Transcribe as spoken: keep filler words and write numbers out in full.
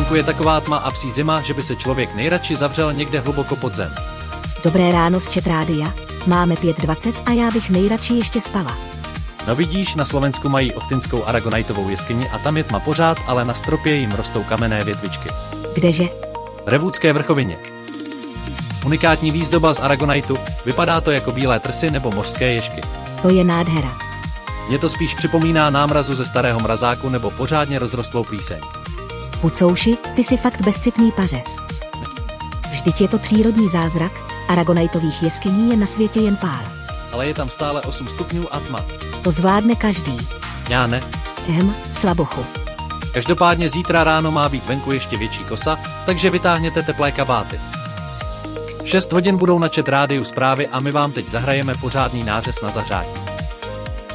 Venku je taková tma a psí zima, že by se člověk nejradši zavřel někde hluboko pod zem. Dobré ráno z Chat Rádia. Máme pět dvacet a já bych nejradši ještě spala. No vidíš, na Slovensku mají Ochtynskou Aragonajtovou jeskyni a tam je tma pořád, ale na stropě jim rostou kamenné větvičky. Kdeže? V Revůdské vrchovině. Unikátní výzdoba z aragonajtu, vypadá to jako bílé trsy nebo mořské ježky. To je nádhera. Mně to spíš připomíná námrazu ze starého mrazáku nebo pořádně rozrostlou plíseň. Pucouši, ty si fakt bezcitný pařez. Vždyť je to přírodní zázrak, aragonajtových jeskyní je na světě jen pár. Ale je tam stále osm stupňů a tma. To zvládne každý. Já ne. Ehm, slabochu. Každopádně zítra ráno má být venku ještě větší kosa, takže vytáhněte teplé kabáty. V šest hodin budou na Chat Rádiu zprávy a my vám teď zahrajeme pořádný nářez na zahřátí.